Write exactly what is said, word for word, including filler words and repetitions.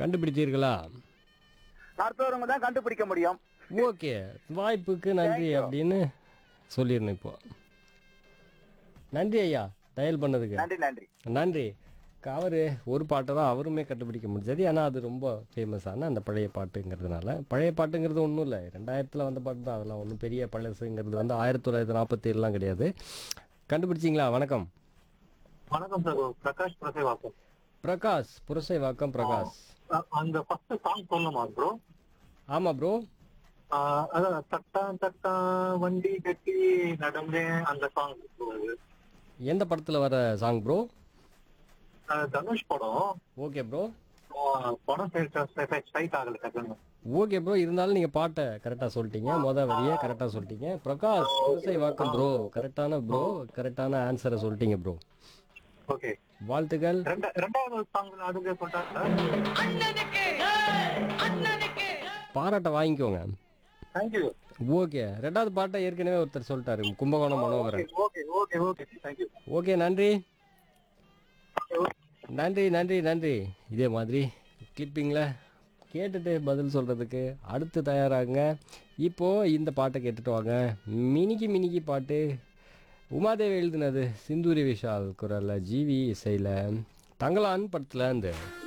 கண்டுபிடித்தீர்களா? அடுத்தவங்க தான் கண்டுபிடிக்க முடியும். ஓகே. வாய்ப்புக்கு நன்றி தேங்க்யூ. அப்படின்னு சொல்லிடணும் இப்போ. நன்றி ஐயா, டயல் பண்ணதுக்கு. நன்றி நன்றி. நன்றி. அவரு ஒரு பாட்டை தான் அவருமே கண்டுபிடிக்க முடிஞ்சது. ஏன்னா அது ரொம்ப ஃபேமஸான அந்த பழைய பாட்டுங்கிறதுனால. பழைய பாட்டுங்கிறது ஒன்றும் இல்லை, ரெண்டாயிரத்தில் வந்த பாட்டு தான். அதெல்லாம் ஒன்றும் பெரிய பழசுங்கிறது வந்து ஆயிரத்தி தொள்ளாயிரத்தி நாற்பத்தி ஏழுலாம் கிடையாது. கண்டுபிடிச்சிங்களா? வணக்கம். வணக்கம் சார். பிரகாஷ் பிரசைவாக்கம். பிரகாஷ் புரசைவாக்கம் பிரகாஷ். அ- அந்த ஃபர்ஸ்ட் சாங் சொல்லணுமா ப்ரோ? ஆமாம் ப்ரோ. அதான் தட்டா தட்டா வண்டி கட்டி நடந்தேன் அந்த சாங். எந்த படத்தில் வர சாங் ப்ரோ? தனுஷ் படம். Okay bro. ஆ, படம் ஸ்ட்ரைட் ஆகல டக்குன்னு. ஓகே ப்ரோ, இருந்தாலும் நீங்கள் பாட்டை கரெக்டாக சொல்லிட்டீங்க, மொதல் வரியை கரெக்டாக சொல்லிட்டீங்க. பிரகாஷ் புரசைவாக்கம் ப்ரோ, கரெக்டான ப்ரோ, கரெக்டான ஆன்சரை சொல்லிட்டீங்க ப்ரோ. ஓகே. வாழ்த்துக்கள். ரெண்டா ரெண்டாவது சாங் அதுக்கு சொல்றாங்க. பாராட்ட வாங்கிக்கோங்க. தேங்க்யூ. ஓகே. ரெண்டாவது பாட்டை ஏற்கனவே ஒருத்தர் சொல்லிட்டாரு, Kumbakonam Manoharan. Okay okay okay thank you. Okay, நன்றி நன்றி நன்றி நன்றி. இதே மாதிரி கிளிப்பிங்கில் கேட்டுட்டு பதில் சொல்கிறதுக்கு அடுத்து தயாராகுங்க. இப்போது இந்த பாட்டை கேட்டுட்டு வாங்க. மினிக்கி மினிக்கி பாட்டு உமாதேவி எழுதினது, சிந்தூரி விஷால் குரலில், ஜிவி இசையில், தங்கலான் படத்தில் இந்த